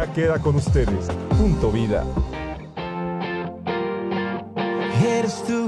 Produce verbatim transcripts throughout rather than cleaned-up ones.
ya queda con ustedes. Punto Vida. Eres tú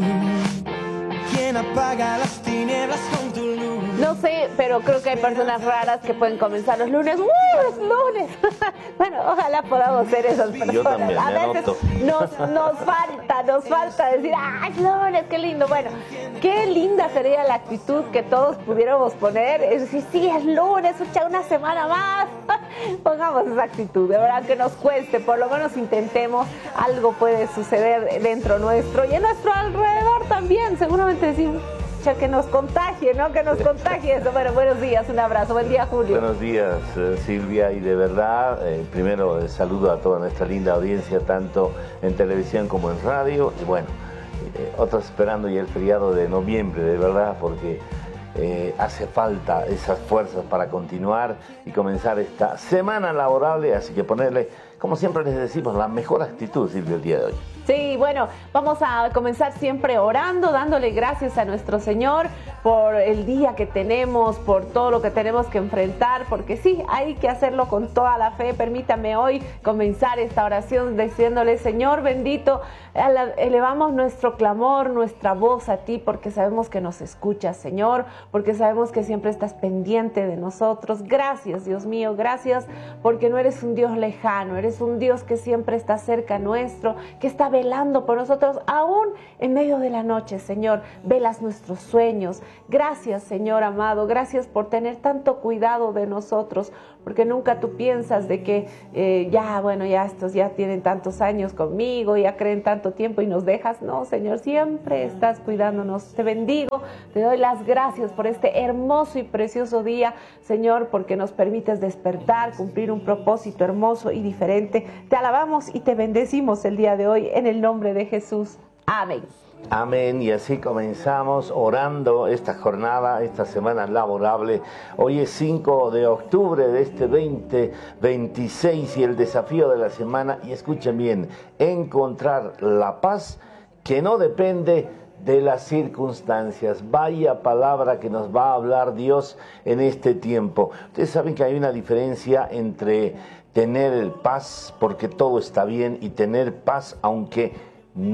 quien apaga las tinieblas con tu luz. No sé, pero creo que hay personas raras que pueden comenzar los lunes. ¡Uh, es lunes! Bueno, ojalá podamos ser esas personas. Yo también, a me veces anoto. nos, nos falta, nos falta decir, ¡ah, es lunes! ¡Qué lindo! Bueno, qué linda sería la actitud que todos pudiéramos poner. Es decir, sí, es lunes, escucha, una semana más. Pongamos esa actitud, de verdad que nos cueste, por lo menos intentemos, algo puede suceder dentro nuestro y en nuestro alrededor también, seguramente decimos, ya que nos contagie, ¿no? Que nos contagie eso. Bueno, buenos días, un abrazo, buen día, Julio. Buenos días, eh, Silvia, y de verdad, eh, primero eh, saludo a toda nuestra linda audiencia, tanto en televisión como en radio, y bueno, eh, otros esperando ya el feriado de noviembre, de verdad, porque eh, hace falta esas fuerzas para continuar y comenzar esta semana laborable, así que ponerle, como siempre les decimos, la mejor actitud, Silvia, el día de hoy. Sí, bueno, vamos a comenzar siempre orando, dándole gracias a nuestro Señor por el día que tenemos, por todo lo que tenemos que enfrentar, porque sí, hay que hacerlo con toda la fe. Permítame hoy comenzar esta oración diciéndole, Señor bendito, elevamos nuestro clamor, nuestra voz a ti, porque sabemos que nos escuchas, Señor, porque sabemos que siempre estás pendiente de nosotros. Gracias, Dios mío, gracias, porque no eres un Dios lejano, eres un Dios que siempre está cerca nuestro, que está velando por nosotros, aún en medio de la noche, Señor, velas nuestros sueños. Gracias, Señor amado, gracias por tener tanto cuidado de nosotros, porque nunca tú piensas de que eh, ya, bueno, ya estos ya tienen tantos años conmigo, ya creen tanto tiempo y nos dejas. No, Señor, siempre estás cuidándonos. Te bendigo, te doy las gracias por este hermoso y precioso día, Señor, porque nos permites despertar, cumplir un propósito hermoso y diferente. Te alabamos y te bendecimos el día de hoy en el nombre de Jesús. Amén. Amén, y así comenzamos orando esta jornada, esta semana laborable. Hoy es cinco de octubre de este veinte veintiséis y el desafío de la semana, y escuchen bien, encontrar la paz que no depende de las circunstancias. Vaya palabra que nos va a hablar Dios en este tiempo. Ustedes saben que hay una diferencia entre tener paz porque todo está bien y tener paz aunque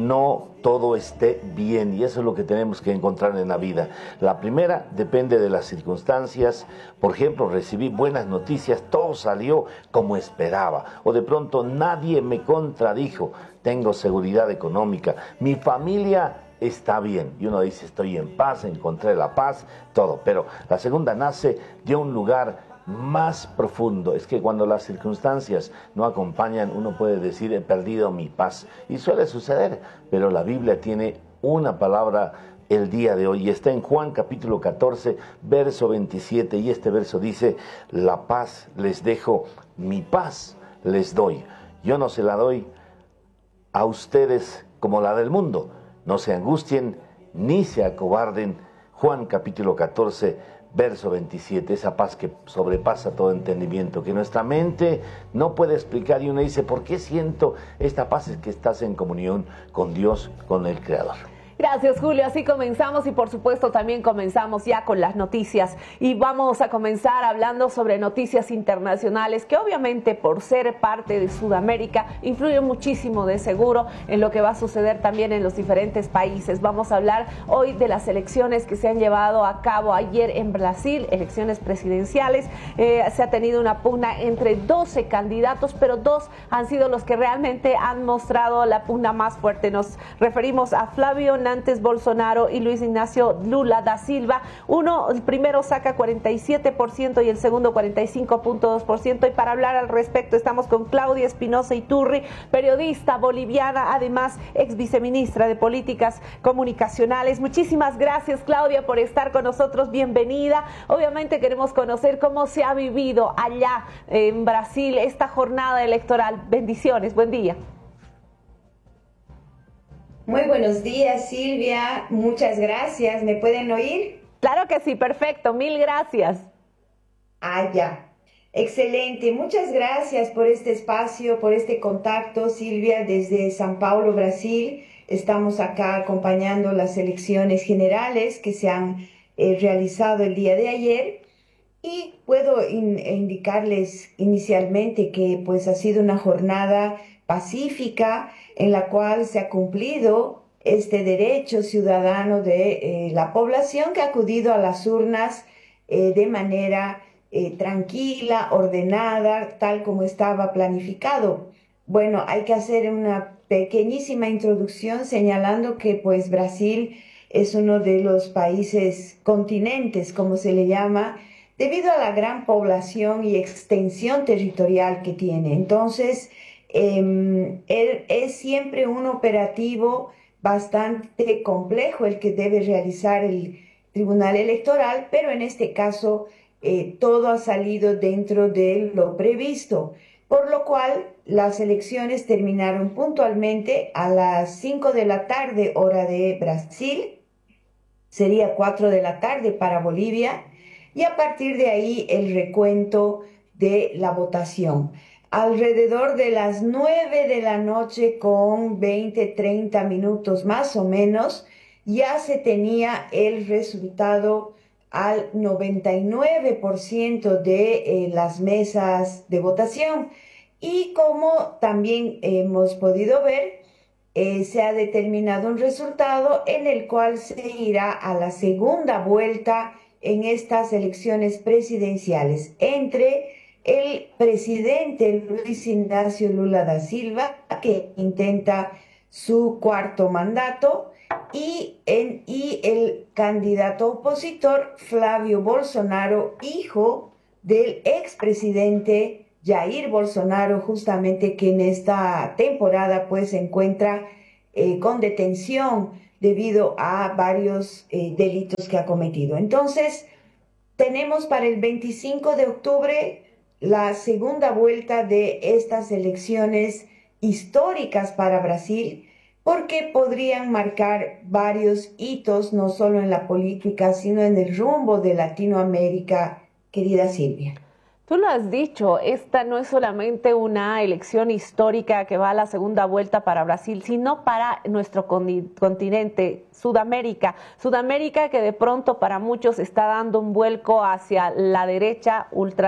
no todo esté bien, y eso es lo que tenemos que encontrar en la vida. La primera depende de las circunstancias. Por ejemplo, recibí buenas noticias, todo salió como esperaba, o de pronto nadie me contradijo, tengo seguridad económica, mi familia está bien, y uno dice estoy en paz, encontré la paz, todo. Pero la segunda nace de un lugar más profundo. Es que cuando las circunstancias no acompañan, uno puede decir he perdido mi paz, y suele suceder, pero la Biblia tiene una palabra el día de hoy, y está en Juan capítulo catorce, verso veintisiete, y este verso dice, la paz les dejo, mi paz les doy, yo no se la doy a ustedes como la del mundo, no se angustien ni se acobarden. Juan capítulo catorce, verso veintisiete, esa paz que sobrepasa todo entendimiento, que nuestra mente no puede explicar, y uno dice, ¿por qué siento esta paz? Es que estás en comunión con Dios, con el Creador. Gracias, Julio. Así comenzamos, y por supuesto también comenzamos ya con las noticias, y vamos a comenzar hablando sobre noticias internacionales que obviamente por ser parte de Sudamérica influyen muchísimo de seguro en lo que va a suceder también en los diferentes países. Vamos a hablar hoy de las elecciones que se han llevado a cabo ayer en Brasil, elecciones presidenciales. Eh, se ha tenido una pugna entre doce candidatos, pero dos han sido los que realmente han mostrado la pugna más fuerte. Nos referimos a Flavio Nantes Bolsonaro y Luis Ignacio Lula da Silva. Uno, el primero saca cuarenta y siete por ciento y el segundo cuarenta y cinco punto dos por ciento. Y para hablar al respecto estamos con Claudia Espinosa Iturri, periodista boliviana, además ex viceministra de Políticas Comunicacionales. Muchísimas gracias, Claudia, por estar con nosotros. Bienvenida. Obviamente queremos conocer cómo se ha vivido allá en Brasil esta jornada electoral. Bendiciones, buen día. Muy buenos días, Silvia. Muchas gracias. ¿Me pueden oír? Claro que sí, perfecto. Mil gracias. Ah, ya. Excelente. Muchas gracias por este espacio, por este contacto, Silvia, desde São Paulo, Brasil. Estamos acá acompañando las elecciones generales que se han eh, realizado el día de ayer. Y puedo in- indicarles inicialmente que pues ha sido una jornada pacífica en la cual se ha cumplido este derecho ciudadano de eh, la población que ha acudido a las urnas eh, de manera eh, tranquila, ordenada, tal como estaba planificado. Bueno, hay que hacer una pequeñísima introducción señalando que pues Brasil es uno de los países continentes, como se le llama, debido a la gran población y extensión territorial que tiene. Entonces, eh, él es siempre un operativo bastante complejo el que debe realizar el Tribunal Electoral, pero en este caso eh, todo ha salido dentro de lo previsto, por lo cual las elecciones terminaron puntualmente a las cinco de la tarde, hora de Brasil, sería cuatro de la tarde para Bolivia, y a partir de ahí el recuento de la votación. Alrededor de las nueve de la noche con veinte, treinta minutos más o menos, ya se tenía el resultado al noventa y nueve por ciento de eh, las mesas de votación. Y como también hemos podido ver, eh, se ha determinado un resultado en el cual se irá a la segunda vuelta en estas elecciones presidenciales entre el presidente Luis Ignacio Lula da Silva, que intenta su cuarto mandato, y, en, y el candidato opositor Flavio Bolsonaro, hijo del expresidente Jair Bolsonaro, justamente que en esta temporada pues se encuentra eh, con detención debido a varios eh, delitos que ha cometido. Entonces, tenemos para el veinticinco de octubre la segunda vuelta de estas elecciones históricas para Brasil, porque podrían marcar varios hitos, no solo en la política, sino en el rumbo de Latinoamérica, querida Silvia. Tú lo has dicho, esta no es solamente una elección histórica que va a la segunda vuelta para Brasil, sino para nuestro continente, Sudamérica. Sudamérica que de pronto para muchos está dando un vuelco hacia la derecha ultra